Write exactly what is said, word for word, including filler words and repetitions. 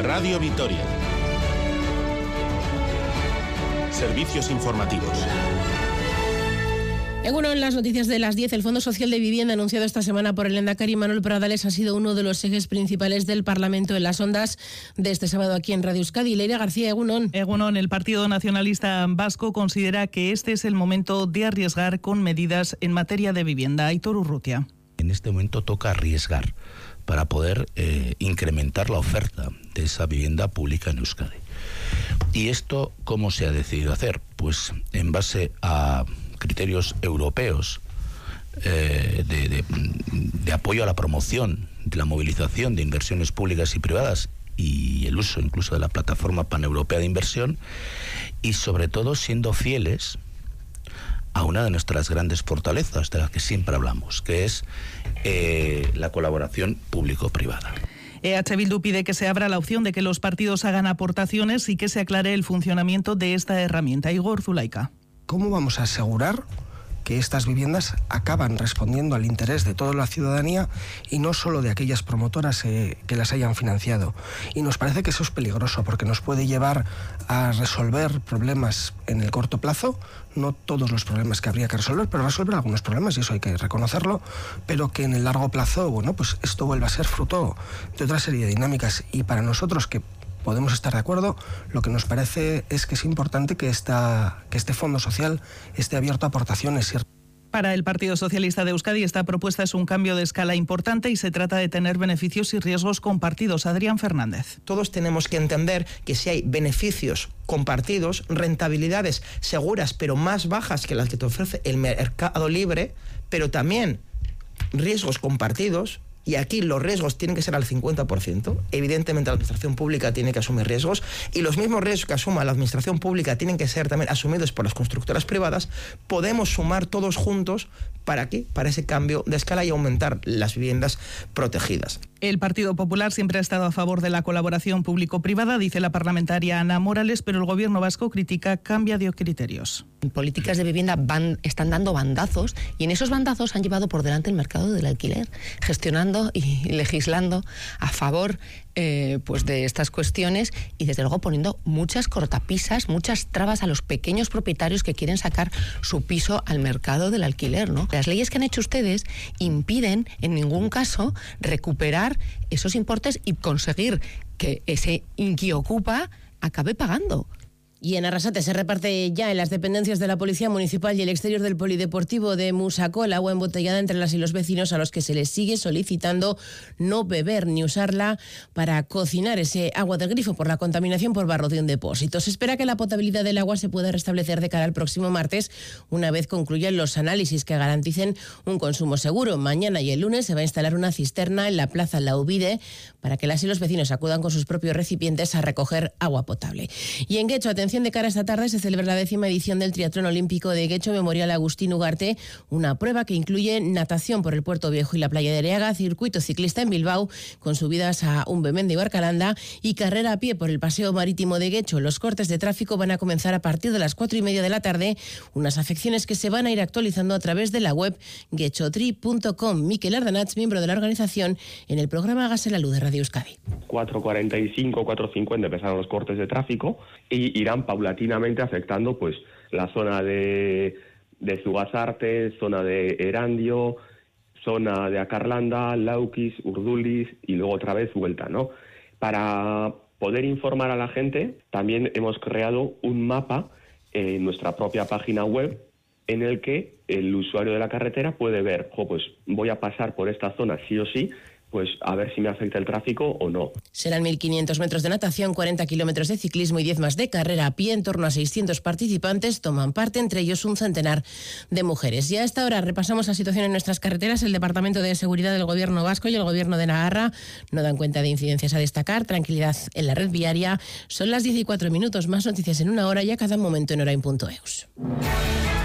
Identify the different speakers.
Speaker 1: Radio Vitoria. Servicios informativos.
Speaker 2: En uno de las noticias de las diez, el Fondo Social de Vivienda, anunciado esta semana por el lehendakari Manuel Pradales, ha sido uno de los ejes principales del Parlamento en las ondas de este sábado aquí en Radio Euskadi. Leira García, egunon.
Speaker 3: Egunon, el Partido Nacionalista Vasco considera que este es el momento de arriesgar con medidas en materia de vivienda. Aitor Urrutia.
Speaker 4: En este momento toca arriesgar para poder eh, incrementar la oferta de esa vivienda pública en Euskadi. ¿Y esto cómo se ha decidido hacer? Pues en base a criterios europeos eh, de, de, de apoyo a la promoción, de la movilización de inversiones públicas y privadas y el uso incluso de la plataforma paneuropea de inversión, y sobre todo siendo fieles a una de nuestras grandes fortalezas de las que siempre hablamos, que es eh, la colaboración público-privada.
Speaker 3: E H Bildu pide que se abra la opción de que los partidos hagan aportaciones y que se aclare el funcionamiento de esta herramienta. Igor Zulaika.
Speaker 5: ¿Cómo vamos a asegurar que estas viviendas acaban respondiendo al interés de toda la ciudadanía y no solo de aquellas promotoras eh, que las hayan financiado? Y nos parece que eso es peligroso porque nos puede llevar a resolver problemas en el corto plazo, no todos los problemas que habría que resolver, pero resolver algunos problemas, y eso hay que reconocerlo, pero que en el largo plazo, bueno, pues esto vuelva a ser fruto de otra serie de dinámicas. Y para nosotros, que podemos estar de acuerdo, lo que nos parece es que es importante que, esta, que este fondo social esté abierto a aportaciones.
Speaker 3: Para el Partido Socialista de Euskadi, esta propuesta es un cambio de escala importante y se trata de tener beneficios y riesgos compartidos. Adrián Fernández.
Speaker 6: Todos tenemos que entender que si hay beneficios compartidos, rentabilidades seguras pero más bajas que las que te ofrece el mercado libre, pero también riesgos compartidos, y aquí los riesgos tienen que ser al cincuenta por ciento. Evidentemente la administración pública tiene que asumir riesgos, y los mismos riesgos que asuma la administración pública tienen que ser también asumidos por las constructoras privadas. Podemos sumar todos juntos para qué, para ese cambio de escala y aumentar las viviendas protegidas.
Speaker 3: El Partido Popular siempre ha estado a favor de la colaboración público-privada, dice la parlamentaria Ana Morales, pero el gobierno vasco critica cambio de criterios.
Speaker 7: Políticas de vivienda van, están dando bandazos, y en esos bandazos han llevado por delante el mercado del alquiler, gestionando y legislando a favor eh, pues de estas cuestiones, y desde luego poniendo muchas cortapisas, muchas trabas a los pequeños propietarios que quieren sacar su piso al mercado del alquiler, ¿no? Las leyes que han hecho ustedes impiden en ningún caso recuperar esos importes y conseguir que ese inquiocupa acabe pagando.
Speaker 2: Y en Arrasate se reparte ya en las dependencias de la Policía Municipal y el exterior del Polideportivo de Musacó el agua embotellada entre las y los vecinos, a los que se les sigue solicitando no beber ni usarla para cocinar ese agua del grifo por la contaminación por barro de un depósito. Se espera que la potabilidad del agua se pueda restablecer de cara al próximo martes, una vez concluyan los análisis que garanticen un consumo seguro. Mañana y el lunes se va a instalar una cisterna en la Plaza La Ubide para que las y los vecinos acudan con sus propios recipientes a recoger agua potable. Y en Guecho, atención, de cara a esta tarde se celebra la décima edición del Triatlón Olímpico de Guecho Memorial Agustín Ugarte, una prueba que incluye natación por el Puerto Viejo y la playa de Areaga, circuito ciclista en Bilbao con subidas a Umbemende y Barcalanda, y carrera a pie por el Paseo Marítimo de Guecho. Los cortes de tráfico van a comenzar a partir de las cuatro y media de la tarde, unas afecciones que se van a ir actualizando a través de la web guechotri punto com. Miquel Ardanats, miembro de la organización, en el programa Hágase la Luz de Radio Euskadi.
Speaker 8: cuatro cuarenta y cinco, cuatro cincuenta empezaron los cortes de tráfico y irán paulatinamente afectando pues la zona de, de Zugazarte, zona de Erandio, zona de Acarlanda, Lauquis, Urduliz y luego otra vez vuelta, ¿no? Para poder informar a la gente, también hemos creado un mapa en nuestra propia página web en el que el usuario de la carretera puede ver, jo, pues voy a pasar por esta zona sí o sí, pues a ver si me afecta el tráfico o no.
Speaker 2: Serán mil quinientos metros de natación, cuarenta kilómetros de ciclismo y diez más de carrera a pie. En torno a seiscientos participantes toman parte, entre ellos un centenar de mujeres. Y a esta hora repasamos la situación en nuestras carreteras. El Departamento de Seguridad del Gobierno vasco y el Gobierno de Navarra no dan cuenta de incidencias a destacar. Tranquilidad en la red viaria. Son las diez y cuatro minutos. Más noticias en una hora y a cada momento en orain punto eus.